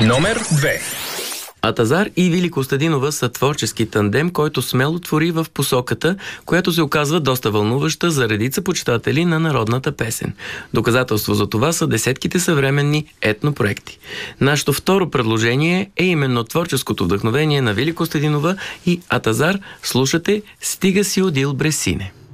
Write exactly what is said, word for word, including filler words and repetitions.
Номер две. Атазар и Вили Костадинова са творчески тандем, който смело твори в посоката, която се оказва доста вълнуваща за редица почитатели на народната песен. Доказателство за това са десетките съвременни етнопроекти. Нашето второ предложение е именно творческото вдъхновение на Вили Костадинова и Атазар. Слушате "Стига си одил Бресине".